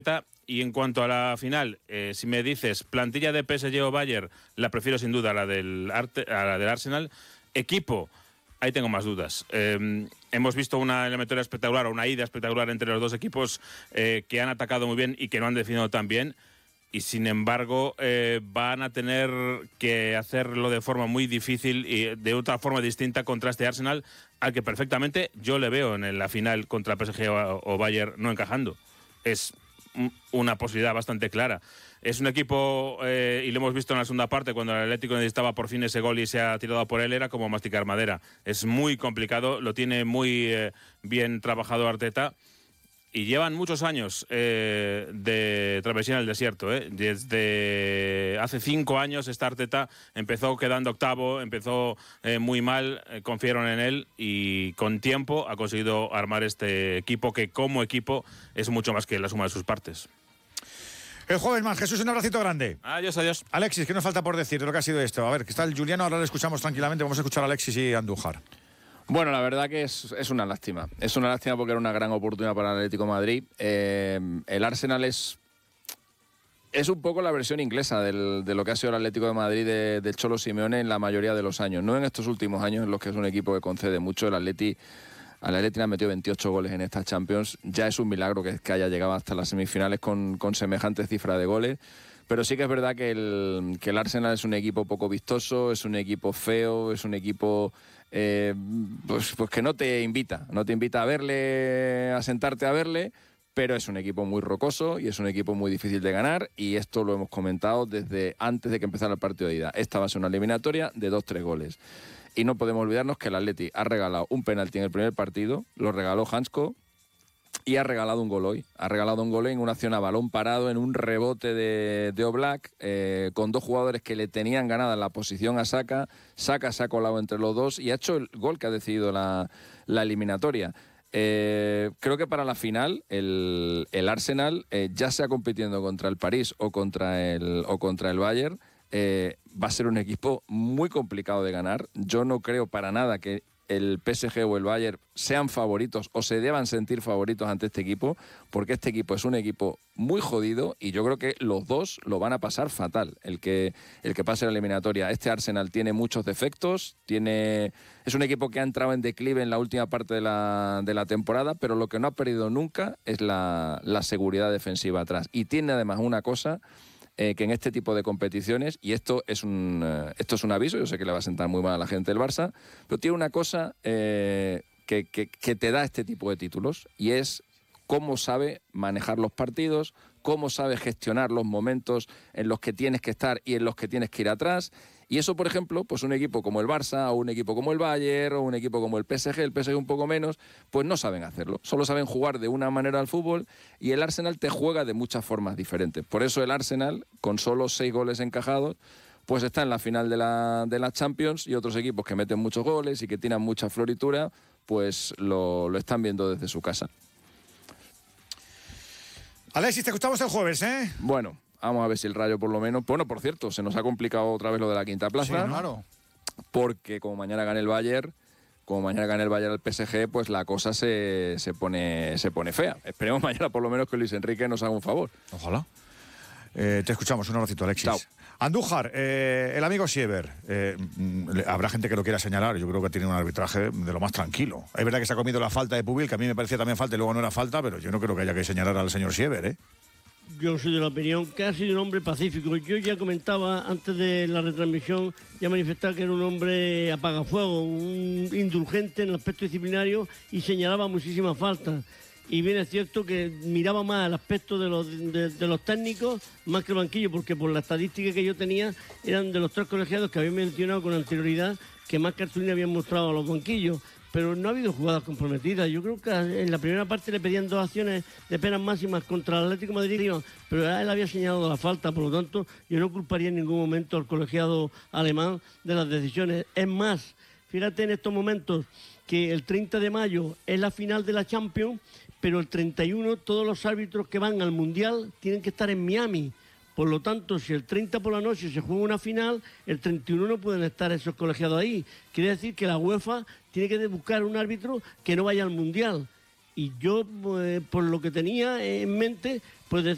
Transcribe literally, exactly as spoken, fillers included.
Y en cuanto a la final, eh, si me dices plantilla de P S G o Bayern, la prefiero sin duda a la del, Arte, a la del Arsenal. Equipo, ahí tengo más dudas. Eh, hemos visto una eliminatoria espectacular o una ida espectacular entre los dos equipos eh, que han atacado muy bien y que no han definido tan bien. Y sin embargo, eh, van a tener que hacerlo de forma muy difícil y de otra forma distinta contra este Arsenal, al que perfectamente yo le veo en la final contra P S G o, o Bayern no encajando. Es una posibilidad bastante clara. Es un equipo, eh, y lo hemos visto en la segunda parte, cuando el Atlético necesitaba por fin ese gol y se ha tirado por él, era como masticar madera. Es muy complicado, lo tiene muy eh, bien trabajado Arteta, y llevan muchos años eh, de travesía en el desierto. ¿eh? Desde hace cinco años esta Arteta empezó quedando octavo, empezó eh, muy mal, eh, confiaron en él y con tiempo ha conseguido armar este equipo que como equipo es mucho más que la suma de sus partes. El jueves más, Jesús, un abracito grande. Adiós, adiós. Alexis, ¿qué nos falta por decir de lo que ha sido esto? A ver, que está el Juliano, ahora le escuchamos tranquilamente, vamos a escuchar a Alexis y a Andújar. Bueno, la verdad que es, es una lástima. Es una lástima porque era una gran oportunidad para el Atlético de Madrid. Eh, el Arsenal es, es un poco la versión inglesa del, de lo que ha sido el Atlético de Madrid de, del Cholo Simeone en la mayoría de los años. No en estos últimos años en los que es un equipo que concede mucho. El Atleti, al Atleti le ha metido veintiocho goles en estas Champions. Ya es un milagro que, que haya llegado hasta las semifinales con, con semejante cifra de goles. Pero sí que es verdad que el, que el Arsenal es un equipo poco vistoso, es un equipo feo, es un equipo eh, pues, pues que no te invita, no te invita a verle, a sentarte a verle, pero es un equipo muy rocoso y es un equipo muy difícil de ganar, y esto lo hemos comentado desde antes de que empezara el partido de ida. Esta va a ser una eliminatoria de dos tres goles. Y no podemos olvidarnos que el Atleti ha regalado un penalti en el primer partido, lo regaló Hansko, y ha regalado un gol hoy. Ha regalado un gol en una acción a balón parado, en un rebote de, de Oblak, eh, con dos jugadores que le tenían ganada la posición a Saka. Saka se ha colado entre los dos y ha hecho el gol que ha decidido la, la eliminatoria. Eh, creo que para la final el, el Arsenal, eh, ya sea compitiendo contra el París o contra el, o contra el Bayern, eh, va a ser un equipo muy complicado de ganar. Yo no creo para nada que el P S G o el Bayern sean favoritos o se deban sentir favoritos ante este equipo, porque este equipo es un equipo muy jodido y yo creo que los dos lo van a pasar fatal, el que, el que pase la eliminatoria. Este Arsenal tiene muchos defectos, tiene, es un equipo que ha entrado en declive en la última parte de la, de la temporada, pero lo que no ha perdido nunca es la, la seguridad defensiva atrás. Y tiene además una cosa Eh, que en este tipo de competiciones, y esto es un eh, esto es un aviso, yo sé que le va a sentar muy mal a la gente del Barça, pero tiene una cosa eh, que, que, que te da este tipo de títulos, y es cómo sabe manejar los partidos, cómo sabe gestionar los momentos en los que tienes que estar y en los que tienes que ir atrás. Y eso, por ejemplo, pues un equipo como el Barça, o un equipo como el Bayern, o un equipo como el P S G, el P S G un poco menos, pues no saben hacerlo. Solo saben jugar de una manera al fútbol, y el Arsenal te juega de muchas formas diferentes. Por eso el Arsenal, con solo seis goles encajados, pues está en la final de la, de la Champions, y otros equipos que meten muchos goles y que tienen mucha floritura, pues lo, lo están viendo desde su casa. Alexis, te escuchamos el jueves, ¿eh? Bueno, vamos a ver si el Rayo por lo menos... Bueno, por cierto, se nos ha complicado otra vez lo de la quinta plaza. Sí, claro. Porque como mañana gane el Bayern, como mañana gane el Bayern al P S G, pues la cosa se, se, pone, se pone fea. Esperemos mañana por lo menos que Luis Enrique nos haga un favor. Ojalá. Eh, te escuchamos, un abracito, Alexis. Chao. Andújar, eh, el amigo Siever, eh, habrá gente que lo quiera señalar, yo creo que tiene un arbitraje de lo más tranquilo. Es verdad que se ha comido la falta de Pubil, que a mí me parecía también falta y luego no era falta, pero yo no creo que haya que señalar al señor Siever, ¿eh? Yo soy de la opinión que ha sido un hombre pacífico. Yo ya comentaba antes de la retransmisión, ya manifestaba que era un hombre apagafuego, un indulgente en el aspecto disciplinario, y señalaba muchísimas faltas. Y bien es cierto que miraba más el aspecto de los, de, de los técnicos más que el banquillo, porque por la estadística que yo tenía eran de los tres colegiados que había mencionado con anterioridad que más cartulina habían mostrado a los banquillos. Pero no ha habido jugadas comprometidas. Yo creo que en la primera parte le pedían dos acciones de penas máximas contra el Atlético de Madrid, pero él había señalado la falta, por lo tanto yo no culparía en ningún momento al colegiado alemán de las decisiones. Es más, fíjate en estos momentos que el treinta de mayo es la final de la Champions, pero el treinta y uno todos los árbitros que van al Mundial tienen que estar en Miami. Por lo tanto, si el treinta por la noche se juega una final, el treinta y uno no pueden estar esos colegiados ahí. Quiere decir que la UEFA tiene que buscar un árbitro que no vaya al Mundial. Y yo, eh, por lo que tenía en mente, pues